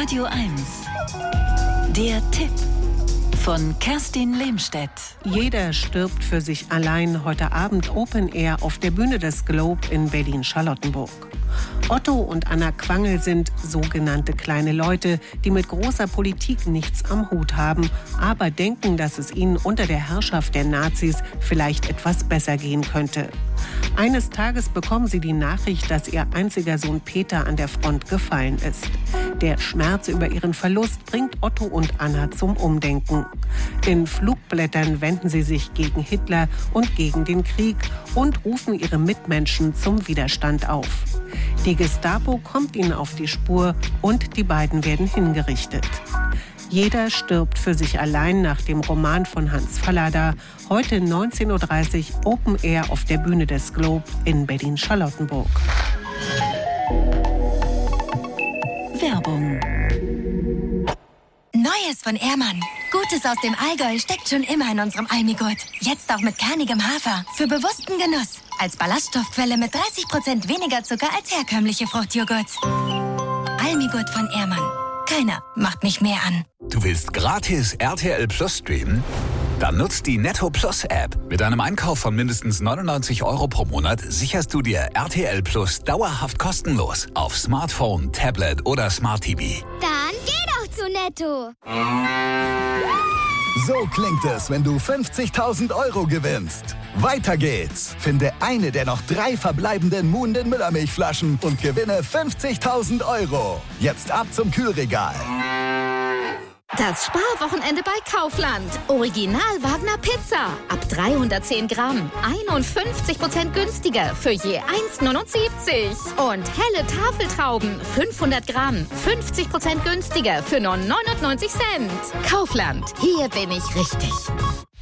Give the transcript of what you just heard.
Radio 1. Der Tipp von Kerstin Lehmstedt. Jeder stirbt für sich allein. Heute Abend Open Air auf der Bühne des Globe in Berlin-Charlottenburg. Otto und Anna Quangel sind sogenannte kleine Leute, die mit großer Politik nichts am Hut haben, aber denken, dass es ihnen unter der Herrschaft der Nazis vielleicht etwas besser gehen könnte. Eines Tages bekommen sie die Nachricht, dass ihr einziger Sohn Peter an der Front gefallen ist. Der Schmerz über ihren Verlust bringt Otto und Anna zum Umdenken. In Flugblättern wenden sie sich gegen Hitler und gegen den Krieg und rufen ihre Mitmenschen zum Widerstand auf. Die Gestapo kommt ihnen auf die Spur und die beiden werden hingerichtet. Jeder stirbt für sich allein nach dem Roman von Hans Fallada. Heute 19.30 Uhr Open Air auf der Bühne des Globe in Berlin-Charlottenburg. Werbung. Neues von Ehrmann. Gutes aus dem Allgäu steckt schon immer in unserem Almigurt. Jetzt auch mit kernigem Hafer. Für bewussten Genuss. Als Ballaststoffquelle mit 30% weniger Zucker als herkömmliche Fruchtjoghurt. Almigurt von Ehrmann. Keiner macht mich mehr an. Du willst gratis RTL Plus streamen? Dann nutzt die Netto Plus App. Mit einem Einkauf von mindestens 99 € pro Monat sicherst du dir RTL Plus dauerhaft kostenlos auf Smartphone, Tablet oder Smart TV. Dann geh doch zu Netto. So klingt es, wenn du 50.000 € gewinnst. Weiter geht's. Finde eine der noch 3 verbleibenden Muhnden Müllermilchflaschen und gewinne 50.000 €. Jetzt ab zum Kühlregal. Das Sparwochenende bei Kaufland. Original Wagner Pizza. Ab 310 Gramm. 51% günstiger für je 1,79. Und helle Tafeltrauben. 500 Gramm. 50% günstiger für nur 99 Cent. Kaufland. Hier bin ich richtig.